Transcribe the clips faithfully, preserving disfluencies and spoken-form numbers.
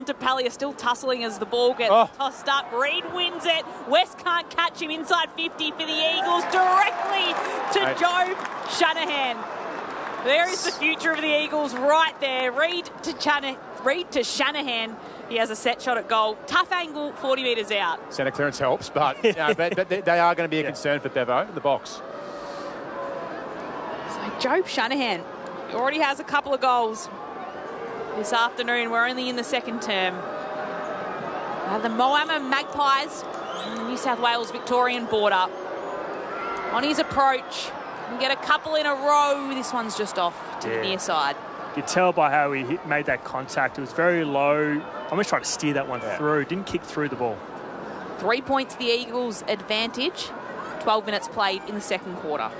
Bontempelli are still tussling as the ball gets oh. tossed up. Reid wins it. West can't catch him inside fifty for the Eagles, directly to right. Jobe Shanahan. There is the future of the Eagles right there. Reid to, Chana- Reid to Shanahan. He has a set shot at goal. Tough angle, forty metres out. Centre clearance helps, but, you know, but, but they are going to be a yeah. concern for Bevo in the box. So Jobe Shanahan already has a couple of goals this afternoon. We're only in the second term. Uh, the Moama Magpies, New South Wales Victorian border. On his approach, we get a couple in a row. This one's just off to yeah. the near side. You could tell by how he hit, made that contact. It was very low. Almost tried to steer that one yeah. through. Didn't kick through the ball. Three points the Eagles' advantage. twelve minutes played in the second quarter.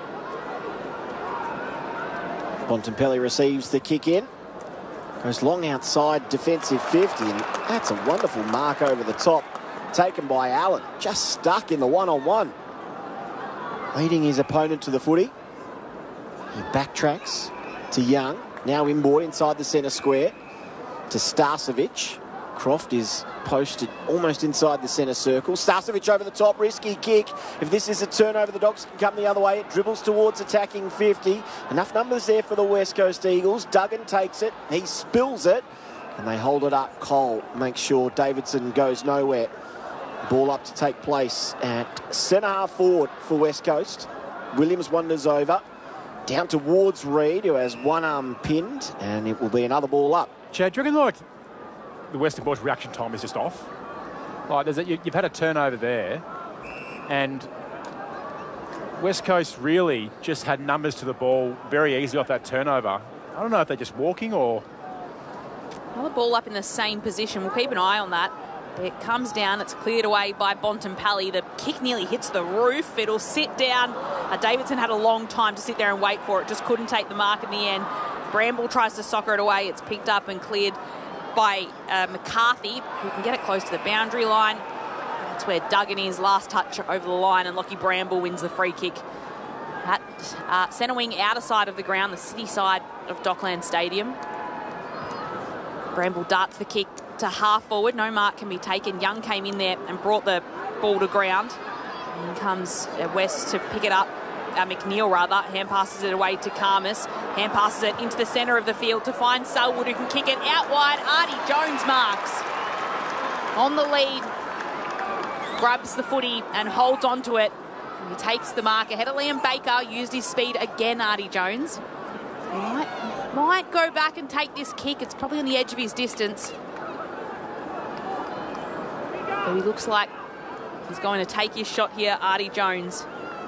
Bontempelli receives the kick in. Goes long outside, defensive fifty, and that's a wonderful mark over the top, taken by Allen. Just stuck in the one-on-one. Leading his opponent to the footy. He backtracks to Young. Now inboard inside the centre square to Starcevic. Croft is posted almost inside the centre circle. Starcevic over the top, risky kick. If this is a turnover, the Dogs can come the other way. It dribbles towards attacking fifty. Enough numbers there for the West Coast Eagles. Duggan takes it. He spills it. And they hold it up. Cole makes sure Davidson goes nowhere. Ball up to take place at centre half forward for West Coast. Williams wanders over. Down towards Reid, who has one arm pinned. And it will be another ball up. Chad, do you reckon like the Western Bulldogs reaction time is just off? Like, there's a, you, you've had a turnover there, and West Coast really just had numbers to the ball very easily off that turnover. I don't know if they're just walking or... Another ball up in the same position. We'll keep an eye on that. It comes down. It's cleared away by Bontempelli. The kick nearly hits the roof. It'll sit down. Uh, Davidson had a long time to sit there and wait for it. Just couldn't take the mark in the end. Bramble tries to soccer it away. It's picked up and cleared by uh, McCarthy, who can get it close to the boundary line. That's where Duggan is. Last touch over the line, and Lockie Bramble wins the free kick. At uh, centre wing, outer side of the ground, the city side of Dockland Stadium. Bramble darts the kick to half forward. No mark can be taken. Young came in there and brought the ball to ground. In comes West to pick it up. Uh, McNeil, rather. Hand passes it away to Karmas. Hand passes it into the centre of the field to find Selwood, who can kick it out wide. Artie Jones marks. On the lead. Grabs the footy and holds on to it. He takes the mark ahead of Liam Baker. Used his speed again, Artie Jones. He might, might go back and take this kick. It's probably on the edge of his distance. But he looks like he's going to take his shot here, Artie Jones.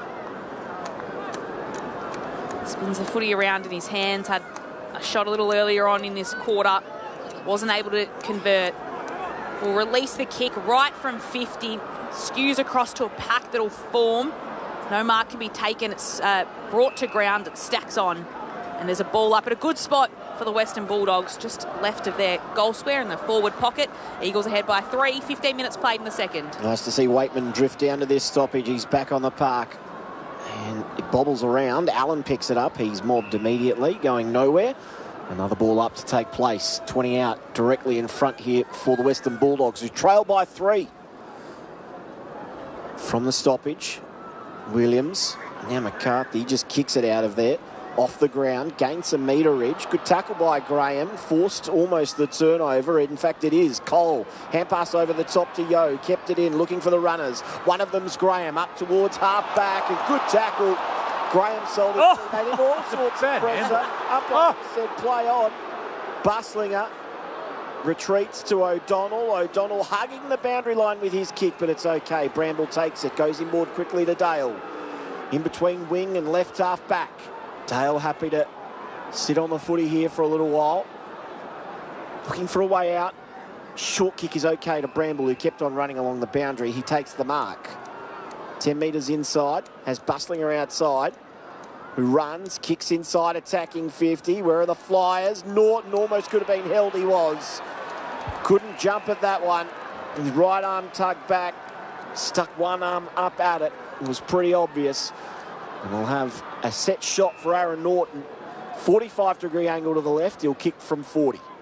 Spins the footy around in his hands. Had a shot a little earlier on in this quarter. Wasn't able to convert. Will release the kick right from fifty. Skews across to a pack that'll form. No mark can be taken. It's uh, brought to ground. It stacks on. And there's a ball up at a good spot for the Western Bulldogs, just left of their goal square in the forward pocket. Eagles ahead by three. fifteen minutes played in the second. Nice to see Waitman drift down to this stoppage. He's back on the park. And it bobbles around. Allen picks it up. He's mobbed immediately, going nowhere. Another ball up to take place. twenty out directly in front here for the Western Bulldogs, who trail by three. From the stoppage, Williams. Now McCarthy just kicks it out of there. Off the ground, gains some meterage. Good tackle by Graham. Forced almost the turnover. In fact, it is. Cole. Hand pass over the top to Yo. Kept it in, looking for the runners. One of them's Graham. Up towards half back. And good tackle. Graham sold it. Oh. They did all sorts of pressure. Up on, oh. said play on. Bustlinger retreats to O'Donnell. O'Donnell hugging the boundary line with his kick, but it's okay. Bramble takes it. Goes inboard quickly to Dale. In between wing and left half back. Dale happy to sit on the footy here for a little while. Looking for a way out. Short kick is okay to Bramble, who kept on running along the boundary. He takes the mark. ten metres inside. Has Bustlinger outside. Who runs, kicks inside, attacking fifty. Where are the Flyers? Norton almost could have been held. He was. Couldn't jump at that one. His right arm tugged back. Stuck one arm up at it. It was pretty obvious. And we'll have a set shot for Aaron Norton. forty-five degree angle to the left. He'll kick from forty.